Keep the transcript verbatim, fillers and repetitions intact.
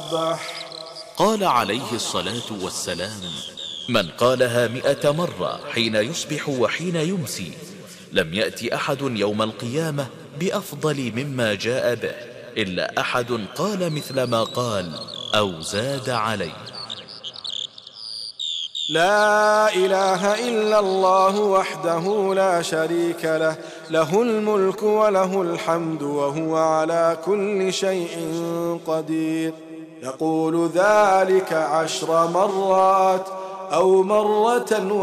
أصبح. قال عليه الصلاة والسلام: من قالها مئة مرة حين يصبح وحين يمسي لم يأتي أحد يوم القيامة بأفضل مما جاء به إلا أحد قال مثل ما قال أو زاد عليه. لا إله إلا الله وحده لا شريك له، له الملك وله الحمد وهو على كل شيء قدير. يقول ذلك عشر مرات أو مرة